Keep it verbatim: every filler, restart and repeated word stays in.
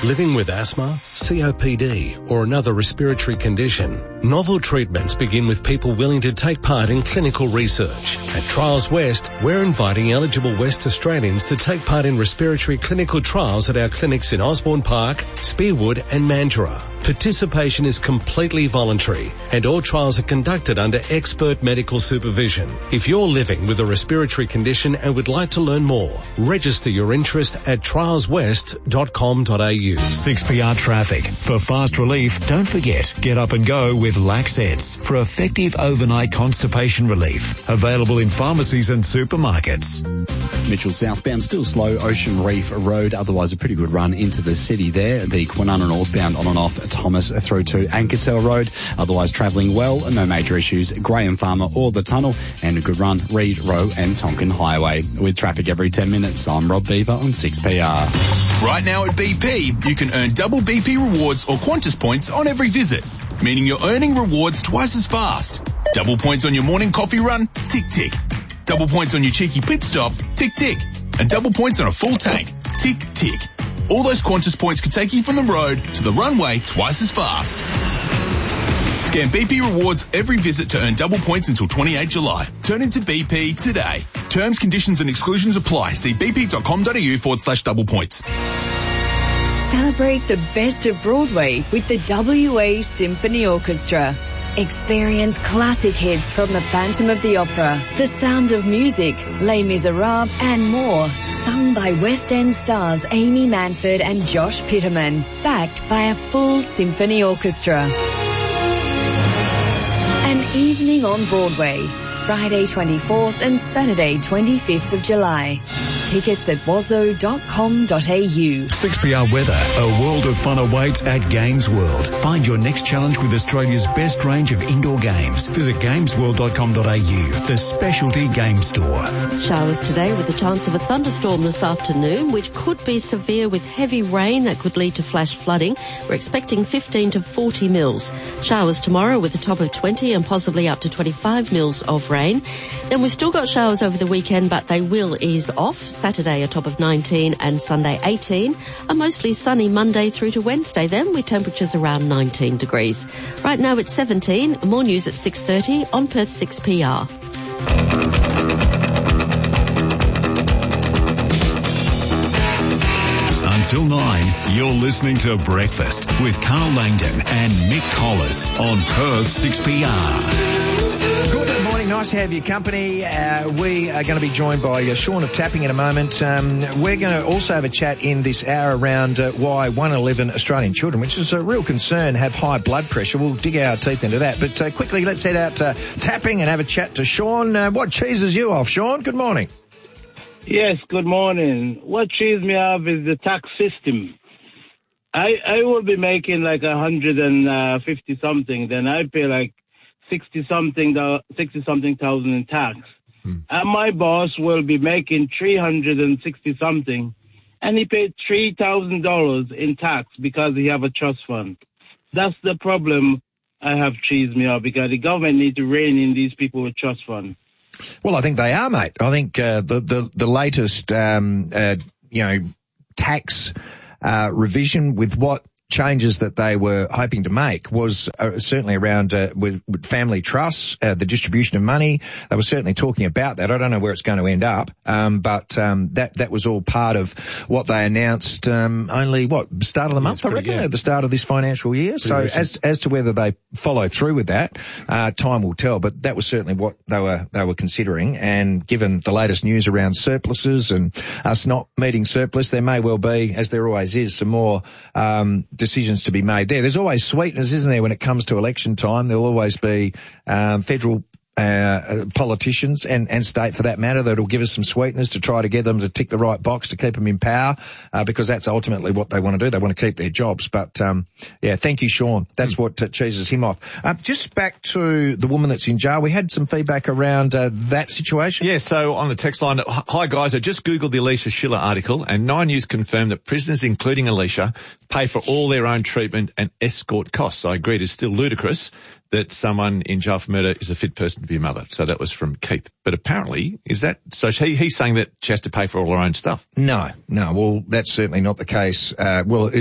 Living with asthma, C O P D or another respiratory condition? Novel treatments begin with people willing to take part in clinical research. At Trials West, we're inviting eligible West Australians to take part in respiratory clinical trials at our clinics in Osborne Park, Spearwood and Mandurah. Participation is completely voluntary and all trials are conducted under expert medical supervision. If you're living with a respiratory condition and would like to learn more, register your interest at trials west dot com dot a u. six P R traffic. For fast relief, don't forget, get up and go with Laxets for effective overnight constipation relief. Available in pharmacies and supermarkets. Mitchell southbound still slow, Ocean Reef Road, otherwise a pretty good run into the city there. The Kwinana northbound on and off Thomas through to Ankersell Road, otherwise travelling well, no major issues. Graham Farmer or the tunnel, and a good run Reed Row and Tonkin Highway. With traffic every ten minutes, I'm Rob Beaver on six P R. Right now at B P, you can earn double B P rewards or Qantas points on every visit, meaning you're earning rewards twice as fast. Double points on your morning coffee run, tick tick. Double points on your cheeky pit stop, tick tick. And double points on a full tank, tick tick. All those Qantas points could take you from the road to the runway twice as fast. Scan B P rewards every visit to earn double points until twenty-eighth July. Turn into B P today. Terms, conditions and exclusions apply. See bp.com.au forward slash double points. Celebrate the best of Broadway with the W A Symphony Orchestra. Experience classic hits from The Phantom of the Opera, The Sound of Music, Les Miserables and more, sung by West End stars Amy Manford and Josh Pitterman, backed by a full symphony orchestra. An evening on Broadway, Friday twenty-fourth and Saturday twenty-fifth of July. Tickets at wazzo dot com dot a u. six P R weather. A world of fun awaits at Games World. Find your next challenge with Australia's best range of indoor games. Visit games world dot com dot a u, the specialty game store. Showers today with a chance of a thunderstorm this afternoon, which could be severe with heavy rain that could lead to flash flooding. We're expecting fifteen to forty mils. Showers tomorrow with a top of twenty and possibly up to twenty-five mils of rain. Then we've still got showers over the weekend, but they will ease off. Saturday a top of nineteen and Sunday eighteen. A mostly sunny Monday through to Wednesday then, with temperatures around nineteen degrees. Right now it's seventeen. More news at six thirty on Perth six P R. Until nine, you're listening to Breakfast with Carl Langdon and Mick Collis on Perth six P R. Good morning, nice to have your company. Uh, we are going to be joined by uh, Sean of Tapping in a moment. Um, we're going to also have a chat in this hour around uh, why one in eleven Australian children, which is a real concern, have high blood pressure. We'll dig our teeth into that. But uh, quickly, let's head out to Tapping and have a chat to Sean. Uh, what cheeses you off, Sean? Good morning. Yes, good morning. What cheeses me off is the tax system. I I will be making like a hundred and fifty something, then I pay like sixty something, sixty something thousand in tax, hmm. and my boss will be making three hundred and sixty something, and he paid three thousand dollars in tax because he have a trust fund. That's the problem I have cheesed me off, because the government need to rein in these people with trust fund. Well, I think they are, mate. I think uh, the, the the latest um, uh, you know tax uh, revision with what changes that they were hoping to make was uh, certainly around uh, with, with family trusts, uh, the distribution of money. They were certainly talking about that. I don't know where it's going to end up, um, but um, that that was all part of what they announced um, only, what, start of the month, yeah, I reckon, good. At the start of this financial year. Pretty so recent. as as to whether they follow through with that, uh, time will tell, but that was certainly what they were they were considering. And given the latest news around surpluses and us not meeting surplus, there may well be, as there always is, some more um decisions to be made there. There's always sweeteners, isn't there, when it comes to election time? There'll always be um, federal uh, politicians and, and state, for that matter, that'll give us some sweeteners to try to get them to tick the right box to keep them in power, uh, because that's ultimately what they want to do. They want to keep their jobs. But, um, yeah, thank you, Sean. That's mm. what uh, cheeses him off. Uh, just back to the woman that's in jail. We had some feedback around uh, that situation. Yeah, so on the text line, hi guys, I just Googled the Alicia Schiller article, and Nine News confirmed that prisoners, including Alicia, pay for all their own treatment and escort costs. I agree, it is still ludicrous that someone in jail for murder is a fit person to be a mother. So that was from Keith. But apparently, is that, so he, he's saying that she has to pay for all her own stuff? No, no, well, that's certainly not the case. Uh, well,